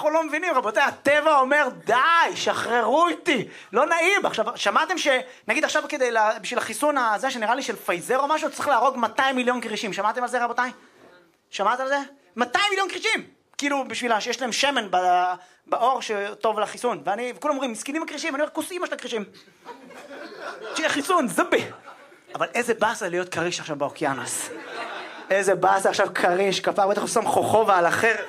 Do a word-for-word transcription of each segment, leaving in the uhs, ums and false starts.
אנחנו לא מבינים, רבותיי, הטבע אומר, די, שחררו איתי, לא נעים. עכשיו, שמעתם שנגיד עכשיו כדי, בשביל החיסון הזה, שנראה לי של פייזר או משהו, צריך להרוג מאתיים מיליון קרישים. שמעתם על זה, רבותיי? שמעתם על זה? מאתיים מיליון קרישים! כאילו, בשבילה, שיש להם שמן באור שטוב לחיסון. ואני, וכולם אומרים, מסכנים הקרישים, אני אומר, כוס אמא של הקרישים. שיהיה חיסון, זבי. אבל איזה באסה להיות קריש עכשיו באוקיינוס. איזה באסה עכשיו קריש, כפר, בטח הוא שם חוכובה על החרב.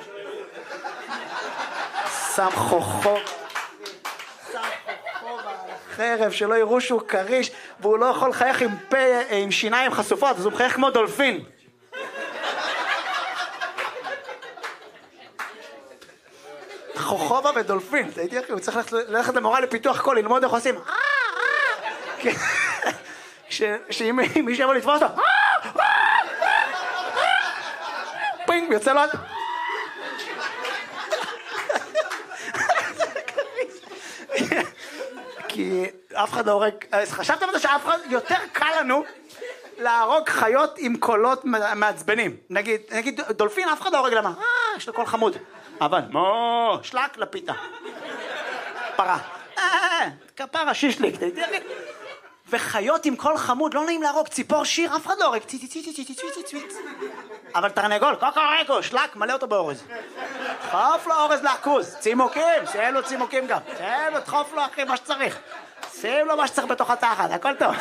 שם חוכובה. שם חוכובה על החרב, שלא יראו שהוא קריש, והוא לא יכול לחייך עם פה, עם שיניים חשופות, אז הוא מחייך כמו דולפין. חוכובה ודולפין, תהייתי אחי, הוא צריך ללכת למורה לפיתוח קול, ללמוד איך עושים. שאם מישהו יבוא לתפוס אותו, פינג, יוצא לו... כי אף אחד לא הורג... חשבתם על זה שאף אחד... יותר קל לנו להרוג חיות עם קולות מעצבנים. נגיד, נגיד דולפין, אף אחד לא הורג למה? אה, יש לו קול חמוד. אבל, מו, שלק לפיתה. פרה. אה, כפרה שישליק. וחיות עם קול חמוד, לא נעים להרוג. ציפור שיר, אף אחד לא הורג. ציצי ציצי ציצי ציצי ציצי. אבל תרנגול, קוקוריקו, שלק, מלא אותו באורז. דחוף לו אורז לעכוז. צימוקים, שיהיה לו צימוקים גם. שיהיה לו, דחוף לו אחי מה שצריך. שים לו מה שצריך בתוך התחת, הכל טוב.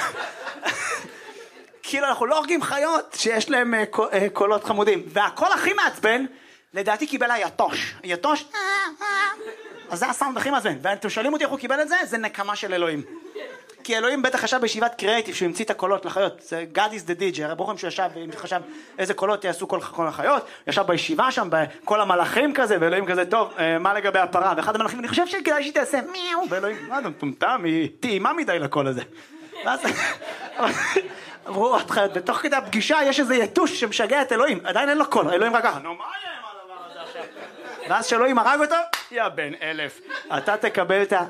כאילו אנחנו לא הורגים חיות שיש להם קולות חמודים. והקול הכי מעצבן, לדעתי קיבל היתוש. יתוש, אז זה הסאונד הכי מעצבן. ואתם שואלים אותי איך הוא קיבל את זה? זה נקמה של אלוהים. כי אלוהים בטח חשב בישיבת קריאייטיב שהוא המציא את הקולות לחיות. זה God is the D J. הרי ברוך הוא שישב וחשב איזה קולות יעשו כל, כל החיות. ישב בישיבה שם, בכל המלאכים כזה, ואלוהים כזה, טוב, מה לגבי הפרה? ואחד המלאכים, אני חושב שכדאי שהיא תעשה מיאו. ואלוהים, מה אתה מטומטם? היא טעימה מדי לקול הזה. ואז... אמרו עוד חיות, בתוך כדי הפגישה יש איזה יתוש שמשגע את אלוהים. עדיין אין לו קול. אלוהים רק ככה, נו מה יהיה עם הדבר הזה עכשיו? ואז שאלוהים הרג אותו, יא בן אלף. אתה תקבל את ה...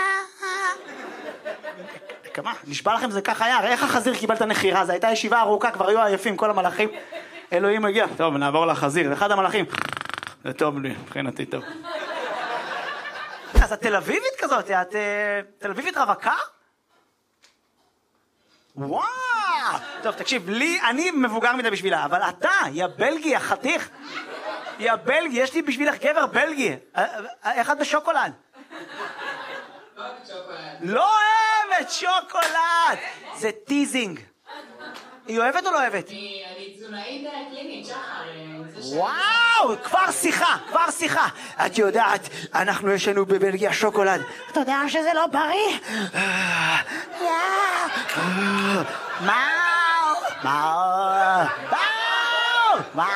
כמה? נשבע לכם זה ככה היה, איך החזיר קיבל את הנחירה? זו הייתה ישיבה ארוכה, כבר היו עייפים כל המלאכים. אלוהים הגיע, טוב נעבור לחזיר, ואחד המלאכים, זה טוב לי, מבחינתי טוב. אז את תל אביבית כזאת, את תל אביבית רווקה? וואו! טוב תקשיב, לי, אני מבוגר מדי בשבילה, אבל אתה, יא בלגי, החתיך, יא בלגי, יש לי בשבילך גבר בלגי, איך את בשוקולד? לא אוהבת שוקולד! זה טיזינג. היא אוהבת או לא אוהבת? אני תזונאית קלינית, שחר. וואו, כבר שיחה, כבר שיחה. את יודעת, אנחנו יש לנו בבלגיה שוקולד. אתה יודע שזה לא בריא? מאו, מאו, מאו,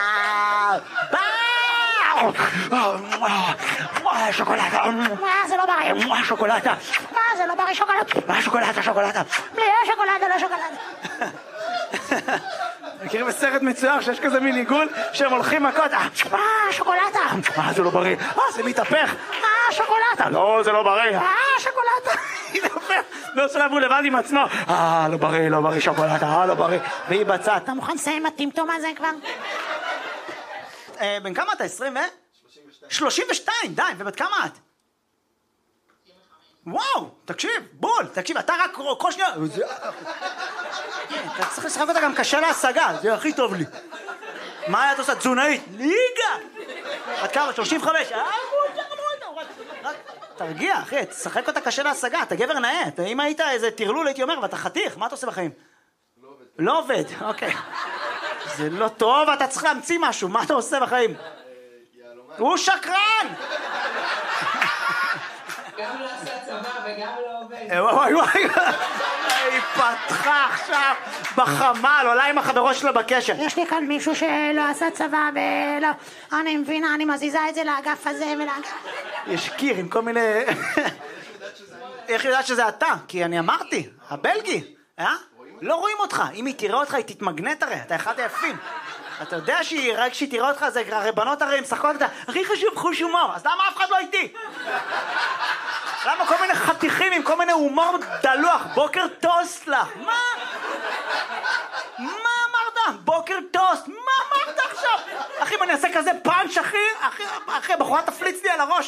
מאו, מאו, שוקולדה, זה לא בריא, שוקולדה, זה לא בריא, שוקולדה, שוקולדה, שוקולדה, בלי שוקולדה, לא שוקולדה. מכירים בסרט מצויר שיש כזה מין עיגול שהם הולכים מכות, אה, שוקולדה, אה, זה לא בריא, אה, זה מתהפך, אה, שוקולדה, לא, זה לא בריא, אה, שוקולדה, מתהפך, לא שלבו לבד עם עצמו, אה, לא בריא, לא בריא, שוקולדה, אה, לא בריא, והיא בצד, אתה מוכן לסיים הטמטום הזה כבר? בן כמה אתה? עשרים ו? שלושים ושתיים, די, ובת כמה את? וואו, תקשיב, בול, תקשיב, אתה רק כל שניה... אתה צריך לשחק אותה גם קשה להשגה, זה הכי טוב לי. מה את עושה? תזונאית? ליגה! עד כמה? שלושים וחמש? תרגיע, אחי, תשחק אותה קשה להשגה, אתה גבר נאה. אם היית איזה תרלול, הייתי אומר, ואתה חתיך, מה אתה עושה בחיים? לא עובד, אוקיי. זה לא טוב, אתה צריך להמציא משהו, מה אתה עושה בחיים? הוא שקרן! גם לא עושה צבא וגם לא עובד. וואי וואי, היא פתחה עכשיו בחמל, עולה עם החברות שלה בקשר. יש לי כאן מישהו שלא עשה צבא ולא... אני מבינה, אני מזיזה את זה לאגף הזה ולאגף... יש קיר עם כל מיני... איך יודעת שזה אתה? כי אני אמרתי, הבלגי, אה? לא רואים אותך, אם היא תראה אותך היא תתמגנט הרי, אתה אחד היפים. אתה יודע שהיא, רק שהיא תראה אותך, זה הרי בנות הרי משחקות אותה, הכי חשוב חוש הומור, אז למה אף אחד לא איתי? למה כל מיני חתיכים עם כל מיני הומור דלוח, בוקר טוסט לך, מה? מה אמרת? בוקר טוסט, מה אמרת עכשיו? אחי, אם אני אעשה כזה פאנץ' אחי, אחי, אחי, הבחורה תפליץ לי על הראש,